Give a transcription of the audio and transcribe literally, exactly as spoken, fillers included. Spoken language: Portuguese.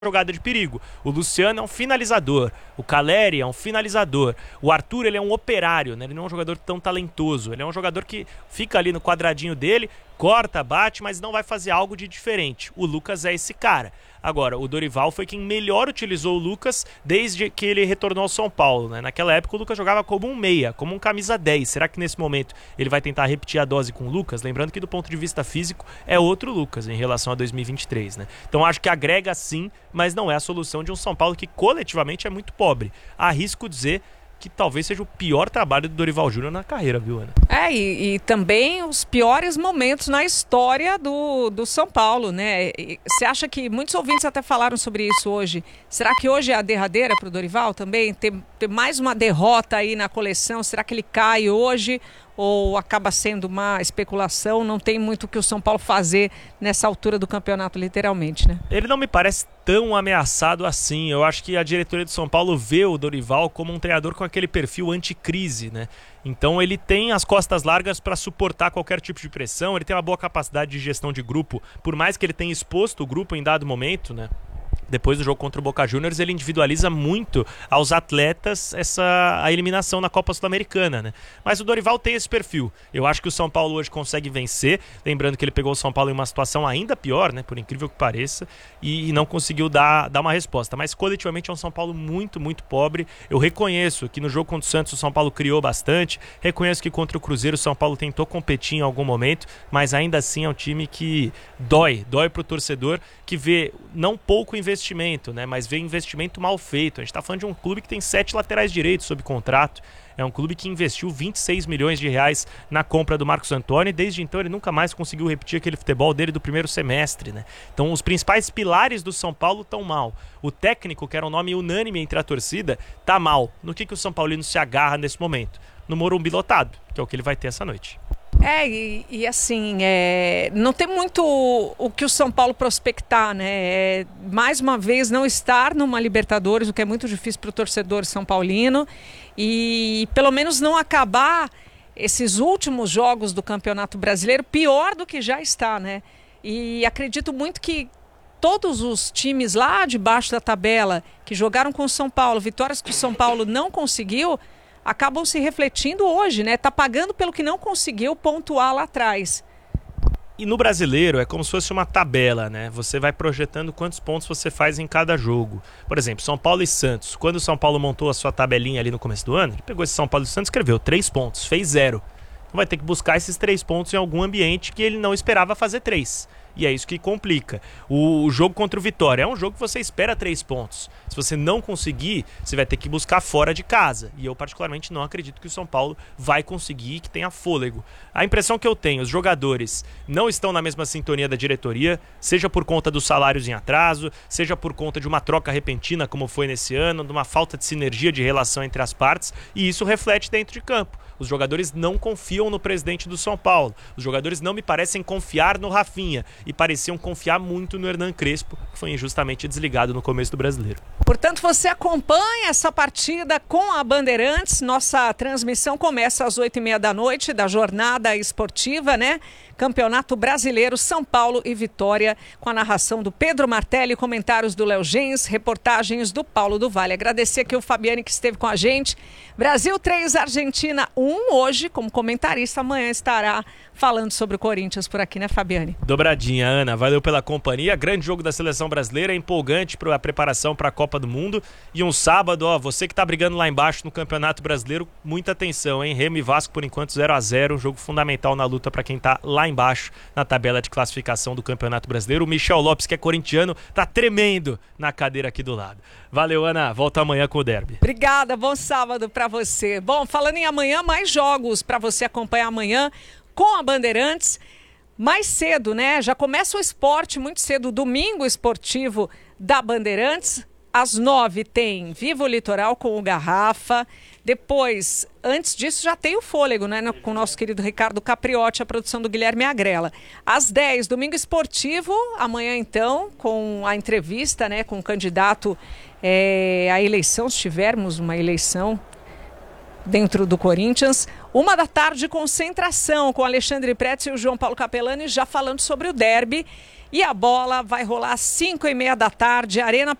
jogada de perigo. O Luciano é um finalizador, o Caleri é um finalizador, o Arthur ele é um operário, né? Ele não é um jogador tão talentoso, ele é um jogador que fica ali no quadradinho dele, corta, bate, mas não vai fazer algo de diferente. O Lucas é esse cara. Agora, o Dorival foi quem melhor utilizou o Lucas desde que ele retornou ao São Paulo, né? Naquela época o Lucas jogava como um meia, como um camisa dez. Será que nesse momento ele vai tentar repetir a dose com o Lucas? Lembrando que do ponto de vista físico é outro Lucas em relação a dois mil e vinte e três, né? Então acho que agrega sim, mas não é a solução de um São Paulo que coletivamente é muito pobre. Arrisco dizer que talvez seja o pior trabalho do Dorival Júnior na carreira, viu, Ana? É, e, e também os piores momentos na história do, do São Paulo, né? Você acha que, muitos ouvintes até falaram sobre isso hoje, será que hoje é a derradeira para o Dorival também? Ter, ter mais uma derrota aí na coleção, será que ele cai hoje ou acaba sendo uma especulação? Não tem muito o que o São Paulo fazer nessa altura do campeonato, literalmente, né? Ele não me parece tão ameaçado assim. Eu acho que a diretoria do São Paulo vê o Dorival como um treinador com aquele perfil anticrise, né? Então ele tem as costas largas para suportar qualquer tipo de pressão, ele tem uma boa capacidade de gestão de grupo, por mais que ele tenha exposto o grupo em dado momento, né? Depois do jogo contra o Boca Juniors, ele individualiza muito aos atletas essa, a eliminação na Copa Sul-Americana, né? Mas o Dorival tem esse perfil. Eu acho que o São Paulo hoje consegue vencer, lembrando que ele pegou o São Paulo em uma situação ainda pior, né? Por incrível que pareça, e, e não conseguiu dar, dar uma resposta. Mas coletivamente é um São Paulo muito, muito pobre. Eu reconheço que no jogo contra o Santos o São Paulo criou bastante, reconheço que contra o Cruzeiro o São Paulo tentou competir em algum momento, mas ainda assim é um time que dói, dói pro torcedor, que vê não pouco investimento investimento, né? Mas vê investimento mal feito. A gente está falando de um clube que tem sete laterais direitos sob contrato. É um clube que investiu vinte e seis milhões de reais na compra do Marcos Antônio e desde então ele nunca mais conseguiu repetir aquele futebol dele do primeiro semestre, né? Então os principais pilares do São Paulo estão mal. O técnico, que era um nome unânime entre a torcida, tá mal. No que, que o São Paulino se agarra nesse momento? No Morumbi lotado, que é o que ele vai ter essa noite. É, e, e assim, é, não tem muito o, o que o São Paulo prospectar, né? É, mais uma vez, não estar numa Libertadores, o que é muito difícil para o torcedor são paulino, e pelo menos não acabar esses últimos jogos do Campeonato Brasileiro pior do que já está, né? E acredito muito que todos os times lá debaixo da tabela que jogaram com o São Paulo, vitórias que o São Paulo não conseguiu, acabam se refletindo hoje, né? Tá pagando pelo que não conseguiu pontuar lá atrás. E no brasileiro é como se fosse uma tabela, né? Você vai projetando quantos pontos você faz em cada jogo. Por exemplo, São Paulo e Santos. Quando o São Paulo montou a sua tabelinha ali no começo do ano, ele pegou esse São Paulo e Santos e escreveu três pontos, fez zero. Então vai ter que buscar esses três pontos em algum ambiente que ele não esperava fazer três. E é isso que complica. O jogo contra o Vitória é um jogo que você espera três pontos. Se você não conseguir, você vai ter que buscar fora de casa. E eu particularmente não acredito que o São Paulo vai conseguir, que tenha fôlego. A impressão que eu tenho, os jogadores não estão na mesma sintonia da diretoria, seja por conta dos salários em atraso, seja por conta de uma troca repentina, como foi nesse ano, de uma falta de sinergia de relação entre as partes, e isso reflete dentro de campo. Os jogadores não confiam no presidente do São Paulo. Os jogadores não me parecem confiar no Rafinha. E pareciam confiar muito no Hernan Crespo, que foi injustamente desligado no começo do Brasileiro. Portanto, você acompanha essa partida com a Bandeirantes. Nossa transmissão começa às oito e meia da noite, da jornada esportiva, né? Campeonato Brasileiro, São Paulo e Vitória, com a narração do Pedro Martelli, comentários do Léo Gens, reportagens do Paulo do Vale. Agradecer aqui o Fabiane que esteve com a gente. Brasil três, Argentina um, hoje, como comentarista, amanhã estará falando sobre o Corinthians por aqui, né, Fabiane? Dobradinha, Ana. Valeu pela companhia. Grande jogo da seleção brasileira, empolgante para a preparação para a Copa do Mundo. E um sábado, ó, você que tá brigando lá embaixo no Campeonato Brasileiro, muita atenção, hein? Remo e Vasco, por enquanto, zero a zero. Um jogo fundamental na luta para quem tá lá embaixo na tabela de classificação do Campeonato Brasileiro. O Michel Lopes, que é corintiano, tá tremendo na cadeira aqui do lado. Valeu, Ana. Volta amanhã com o Derby. Obrigada. Bom sábado para você. Bom, falando em amanhã, mais jogos para você acompanhar amanhã com a Bandeirantes. Mais cedo, né? Já começa o esporte muito cedo, domingo esportivo da Bandeirantes. Às nove tem Viva o Litoral com o Garrafa. Depois, antes disso, já tem o Fôlego, né? Com o nosso querido Ricardo Capriotti, a produção do Guilherme Agrela. Às dez, domingo esportivo. Amanhã, então, com a entrevista, né? Com o candidato é, à eleição, se tivermos uma eleição dentro do Corinthians. Uma da tarde, concentração com Alexandre Pretz e o João Paulo Capelani já falando sobre o derby. E a bola vai rolar às cinco e meia da tarde, Arena